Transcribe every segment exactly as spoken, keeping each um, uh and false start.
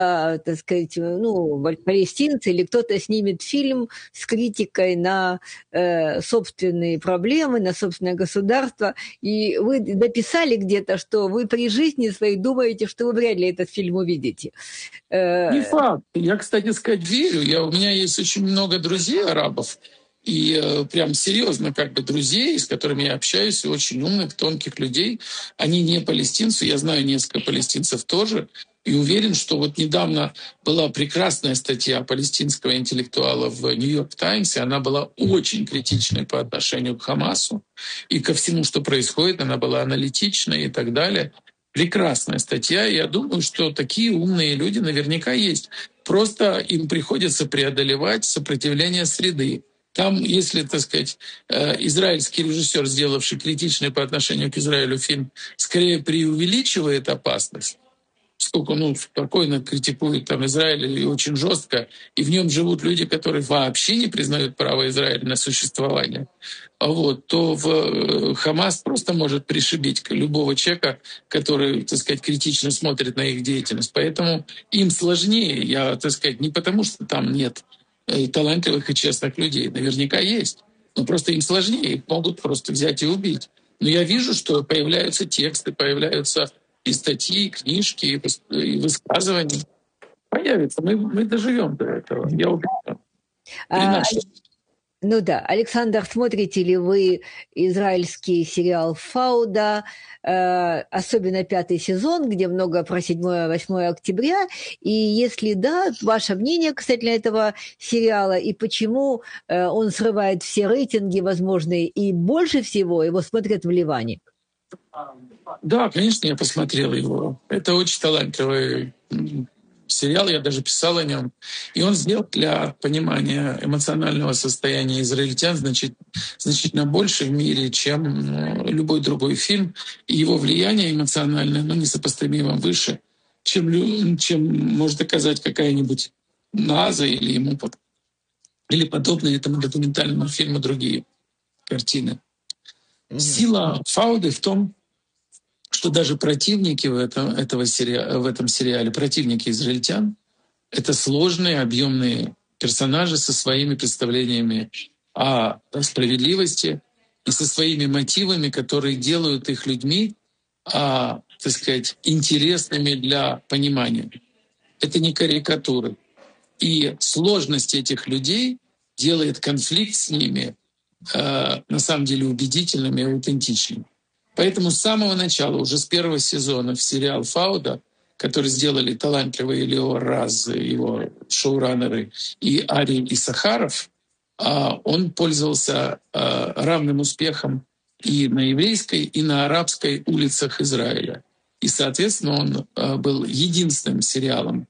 так сказать, ну, палестинцы или кто-то снимет фильм с критикой на э, собственные проблемы, на собственное государство, и вы дописали где-то, что вы при жизни своей думаете, что вы вряд ли этот фильм увидите. Не факт. Я, кстати сказать, верю. Я, у меня есть очень много друзей арабов, и э, прям серьезно как бы друзей, с которыми я общаюсь, и очень умных, тонких людей. Они не палестинцы, я знаю несколько палестинцев тоже, и уверен, что вот недавно была прекрасная статья палестинского интеллектуала в «Нью-Йорк Таймс», и она была очень критичной по отношению к Хамасу и ко всему, что происходит. Она была аналитичной и так далее. Прекрасная статья. Я думаю, что такие умные люди наверняка есть. Просто им приходится преодолевать сопротивление среды. Там, если, так сказать, израильский режиссер, сделавший критичный по отношению к Израилю фильм, скорее преувеличивает опасность, сколько, ну, спокойно критикует там Израиль и очень жестко, и в нем живут люди, которые вообще не признают право Израиля на существование, вот, то в Хамас просто может пришибить любого человека, который, так сказать, критично смотрит на их деятельность. Поэтому им сложнее, я, так сказать, не потому, что там нет талантливых и честных людей, наверняка есть, но просто им сложнее, их могут просто взять и убить. Но я вижу, что появляются тексты, появляются и статьи, и книжки, и высказывания. Появится. Мы, мы доживем до этого. Я уверен. А, ну да. Александр, смотрите ли вы израильский сериал «Фауда», э, особенно пятый сезон, где много про седьмое-восьмое октября? И если да, ваше мнение касательно этого сериала, и почему э, он срывает все рейтинги возможные, и больше всего его смотрят в Ливане? Да, конечно, я посмотрел его. Это очень талантливый сериал, я даже писал о нем. И он сделал для понимания эмоционального состояния израильтян значит, значительно больше в мире, чем любой другой фильм. И его влияние эмоциональное, ну, несопоставимо выше, чем, чем может доказать какая-нибудь НАЗа или ему или подобные этому документальному фильму другие картины. Mm-hmm. Сила Фауды в том, что даже противники в этом, этого сериале, в этом сериале, противники израильтян, это сложные, объемные персонажи со своими представлениями о справедливости и со своими мотивами, которые делают их людьми, а, так сказать, интересными для понимания. Это не карикатуры. И сложность этих людей делает конфликт с ними э, на самом деле убедительным и аутентичным. Поэтому с самого начала, уже с первого сезона в сериал «Фауда», который сделали талантливые Леор Раз, его шоураннеры, и Ари Исахаров, он пользовался равным успехом и на еврейской, и на арабской улицах Израиля. И, соответственно, он был единственным сериалом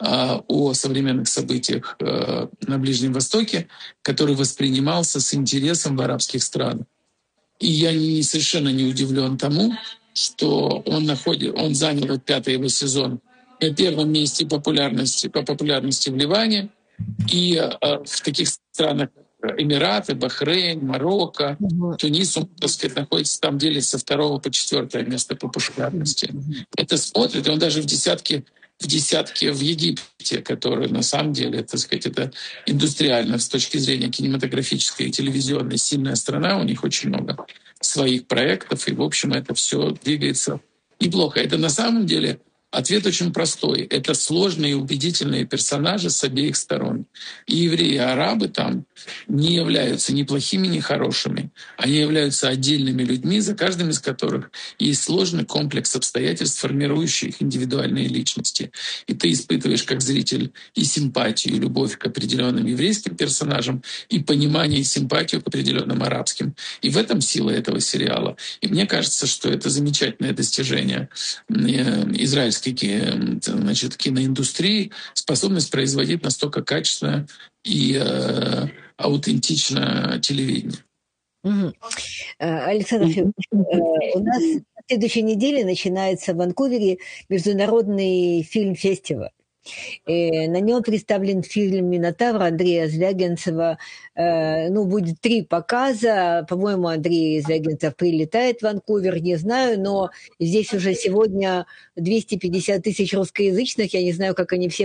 о современных событиях на Ближнем Востоке, который воспринимался с интересом в арабских странах. И я не, совершенно не удивлен тому, что он, находит, он занял вот пятый его сезон на первом месте популярности, по популярности в Ливане и э, в таких странах, как Эмираты, Бахрейн, Марокко, uh-huh. Тунис, он, так сказать, находится там, делится со второго по четвертое место по популярности. Uh-huh. Это смотрит, и он даже в десятке в десятке в Египте, который на самом деле, так сказать, это индустриально с точки зрения кинематографической и телевизионной сильная страна, у них очень много своих проектов, и, в общем, это все двигается неплохо. Это на самом деле ответ очень простой. Это сложные и убедительные персонажи с обеих сторон. И евреи, и арабы там не являются ни плохими, ни хорошими. Они являются отдельными людьми, за каждым из которых есть сложный комплекс обстоятельств, формирующих индивидуальные личности. И ты испытываешь как зритель и симпатию, и любовь к определенным еврейским персонажам, и понимание и симпатию к определенным арабским. И в этом сила этого сериала. И мне кажется, что это замечательное достижение израильской значит, киноиндустрии, способность производить настолько качественно и э, аутентично телевидение. Угу. Александр Федорович, у нас на следующей неделе начинается в Ванкувере международный фильм-фестиваль. И на нем представлен фильм «Минотавр» Андрея Звягинцева. Ну, будет три показа. По-моему, Андрей Звягинцев прилетает в Ванкувер, не знаю, но здесь уже сегодня двести пятьдесят тысяч русскоязычных. Я не знаю, как они все